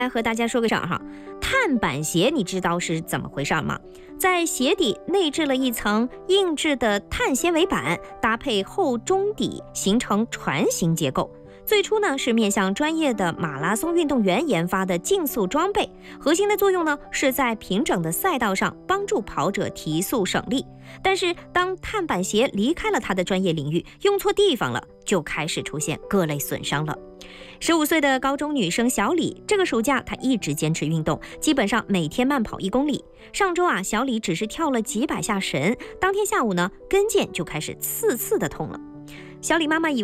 来和大家说个事儿哈，碳板鞋你知道是怎么回事吗？在鞋底内置了一层硬质的碳纤维板，搭配厚中底，形成船形结构。最初呢是面向专业的马拉松运动员研发的竞速装备，核心的作用呢是在平整的赛道上帮助跑者提速省力。但是当碳板鞋离开了它的专业领域，用错地方了，就开始出现各类损伤了。15岁的高中女生小李，这个暑假她一直坚持运动，基本上每天慢跑1公里。上周小李只是跳了几百下绳，当天下午呢跟腱就开始刺的痛了。小李妈妈以为